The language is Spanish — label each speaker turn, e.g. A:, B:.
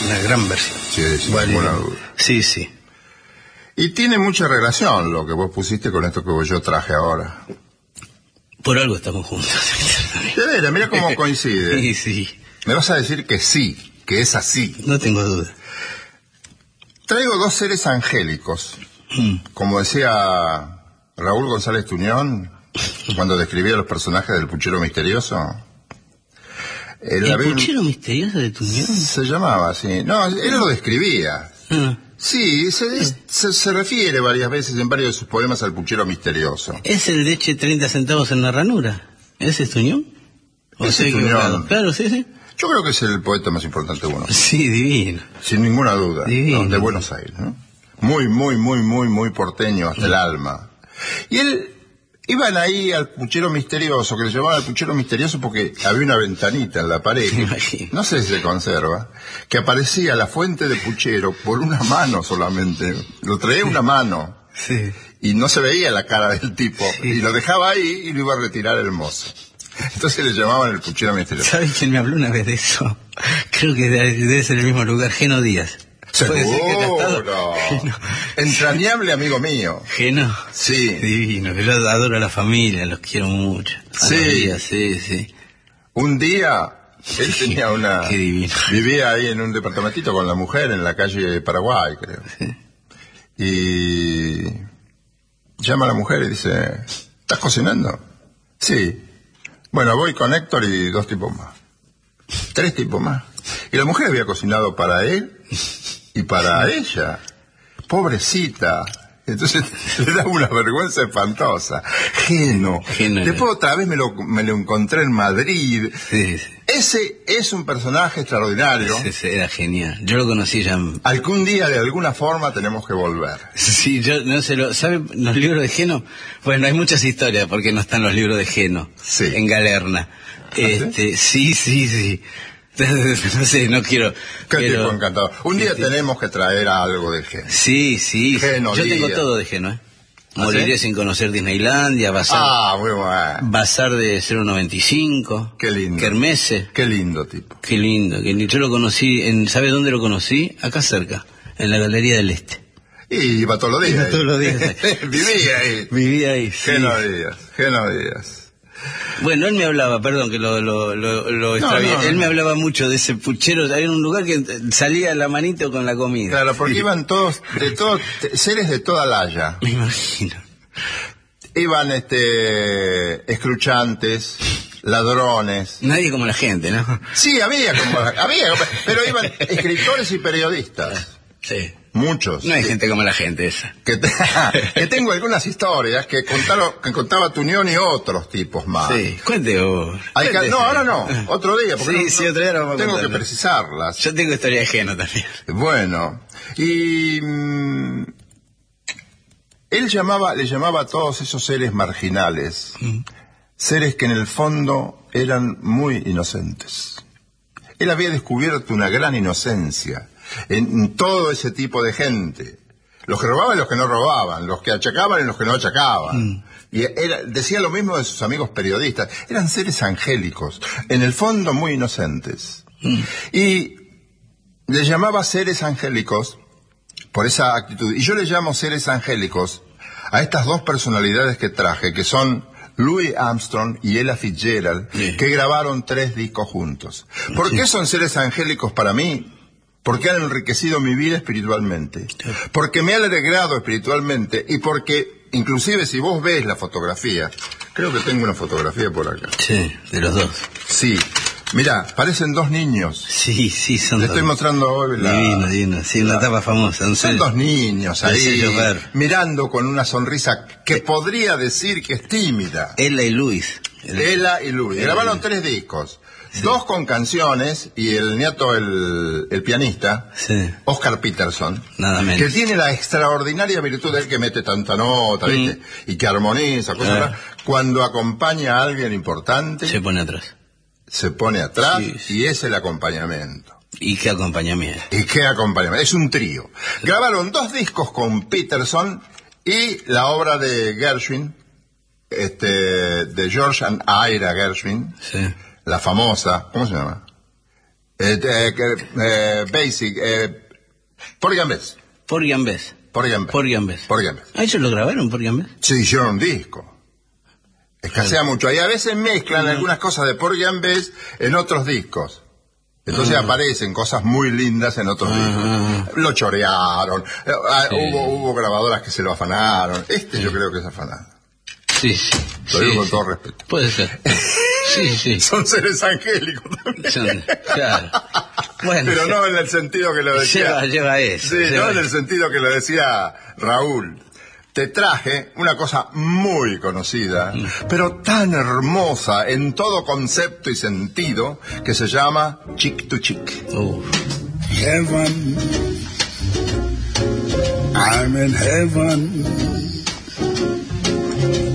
A: una gran versión.
B: Sí, sin ninguna duda.
A: Sí, sí.
B: Y tiene mucha relación lo que vos pusiste con esto que yo traje ahora.
A: Por algo estamos juntos.
B: De veras, mira cómo coincide.
A: Sí, sí.
B: Me vas a decir que sí, que es así.
A: No tengo duda.
B: Traigo dos seres angélicos. Como decía Raúl González Tuñón, cuando describía los personajes del Puchero Misterioso.
A: ¿El Puchero Misterioso de Tuñón?
B: Se llamaba así. No, él lo describía. Sí, se refiere varias veces en varios de sus poemas al Puchero Misterioso.
A: ¿Es el de eche 30 centavos en la ranura? ¿Ese es Tuñón?
B: Ese es Tuñón.
A: Claro, sí, sí.
B: Yo creo que es el poeta más importante de Buenos Aires.
A: Sí, divino.
B: Sin ninguna duda.
A: Divino.
B: ¿No? De Buenos Aires, ¿no? Muy porteño hasta el alma. Y él, iban ahí al Puchero Misterioso, que le llamaban al Puchero Misterioso porque había una ventanita en la pared, no sé si se conserva, que aparecía la fuente de puchero por una mano solamente. Lo traía una mano.
A: Sí.
B: Y no se veía la cara del tipo.
A: Sí.
B: Y lo dejaba ahí y lo iba a retirar el mozo. Entonces le llamaban el Puchero Misterioso.
A: ¿Sabes quién me habló una vez de eso? Creo que debe ser el mismo lugar, Geno Díaz.
B: Seguro. Entrañable amigo mío.
A: Geno.
B: Sí.
A: Divino, que yo adoro a la familia, los quiero mucho.
B: Sí.
A: Díaz, sí, sí.
B: Un día, él tenía una...
A: Qué divino.
B: Vivía ahí en un departamentito con la mujer en la calle Paraguay, creo.
A: Sí.
B: Y llama a la mujer y dice, ¿estás cocinando? Sí. Bueno, voy con Héctor y 2 tipos más. 3 tipos más. Y la mujer había cocinado para él y para ella. Pobrecita. Entonces le daba una vergüenza espantosa. Geno. Después otra vez me lo encontré en Madrid.
A: Sí, sí.
B: Ese es un personaje extraordinario.
A: Ese era genial. Yo lo conocí ya.
B: Algún día, de alguna forma, tenemos que volver.
A: Sí, yo no sé, ¿sabe los libros de Geno? Bueno, hay muchas historias porque no están los libros de Geno.
B: Sí.
A: En Galerna. Sí. No sé, no quiero...
B: Qué tipo encantador. Un día tenemos que traer algo de Geno.
A: Sí.
B: Geno,
A: yo tengo todo de Geno, ¿eh? Moriré sin conocer Disneylandia,
B: muy bueno.
A: Bazar de 095.
B: Qué lindo.
A: Kermesse.
B: Qué lindo tipo.
A: Qué lindo. Yo lo conocí, ¿sabe dónde lo conocí? Acá cerca, en la Galería del Este.
B: Y iba todos los días.
A: Iba todos los días.
B: Vivía ahí.
A: Sí.
B: Geno Díaz.
A: Bueno, él me hablaba, perdón que lo extravié. Él me hablaba mucho de ese puchero. Había un lugar que salía la manito con la comida.
B: Claro, porque iban todos seres de toda la haya.
A: Me imagino.
B: Iban escruchantes, ladrones.
A: Nadie como la gente, ¿no?
B: Sí, había, pero iban escritores y periodistas.
A: Sí.
B: Muchos.
A: No hay gente como la gente esa.
B: Que tengo algunas historias que contaba Tuñón y otros tipos más.
A: Sí, cuente vos.
B: No, ahora no, otro día. Porque
A: sí, otro día lo vamos a
B: tengo
A: contar,
B: que precisarlas.
A: Yo tengo historia de Geno también.
B: Bueno, y él le llamaba a todos esos seres marginales, seres que en el fondo eran muy inocentes. Él había descubierto una gran inocencia en todo ese tipo de gente. Los que robaban y los que no robaban, los que achacaban y los que no achacaban. Y decía lo mismo de sus amigos periodistas. Eran seres angélicos, en el fondo muy inocentes. Y le llamaba seres angélicos por esa actitud. Y yo le llamo seres angélicos a estas 2 personalidades que traje, que son Louis Armstrong y Ella Fitzgerald, que grabaron 3 discos juntos. ¿Por qué son seres angélicos para mí? Porque han enriquecido mi vida espiritualmente, porque me han alegrado espiritualmente y porque, inclusive si vos ves la fotografía, creo que tengo una fotografía por acá.
A: Sí, de los 2.
B: Sí, mirá, parecen 2 niños.
A: Sí, son 2.
B: Le estoy mostrando hoy
A: Divino, sí, una tapa famosa.
B: Son 2 niños ahí, mirando con una sonrisa que podría decir que es tímida.
A: Ella y Luis.
B: Grabaron 3 discos. Sí. 2 con canciones y el nieto, el pianista, Oscar Peterson,
A: nada menos,
B: que tiene la extraordinaria virtud de él que mete tanta nota, ¿viste? Y que armoniza, cosas cuando acompaña a alguien importante.
A: Se pone atrás.
B: Y es el acompañamiento.
A: ¿Y qué acompañamiento?
B: Es un trío. Grabaron 2 discos con Peterson y la obra de Gershwin, de George and Ira Gershwin.
A: Sí.
B: La famosa, ¿cómo se llama? Basic, Porgy and Bess.
A: Porgy and Bess.
B: Porgy and Bess.
A: Porgy and Bess.
B: Porgy and Bess.
A: ¿Ah, eso lo grabaron, Porgy and Bess?
B: Sí, hicieron un disco. Escasea mucho. Y a veces mezclan algunas cosas de Porgy and Bess en otros discos. Entonces aparecen cosas muy lindas en otros discos. Lo chorearon. Hubo grabadoras que se lo afanaron. Yo creo que es afanado.
A: Sí.
B: Lo digo con todo respeto.
A: Puede ser. Sí.
B: Son seres angélicos también.
A: Claro. Bueno,
B: pero no en el sentido que lo decía.
A: Lleva eso.
B: Sí, no en el sentido que lo decía Raúl. Te traje una cosa muy conocida, pero tan hermosa en todo concepto y sentido, que se llama Chick to Chick.
C: Heaven, I'm in heaven.